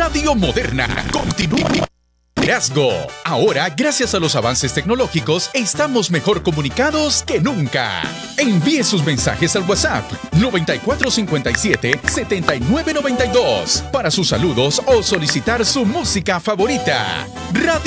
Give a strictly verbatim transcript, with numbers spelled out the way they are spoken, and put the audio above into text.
Radio Moderna. Continúa. Liderazgo. Ahora, gracias a los avances tecnológicos, estamos mejor comunicados que nunca. Envíe sus mensajes al WhatsApp noventa y cuatro cincuenta y siete, setenta y nueve noventa y dos para sus saludos o solicitar su música favorita. Radio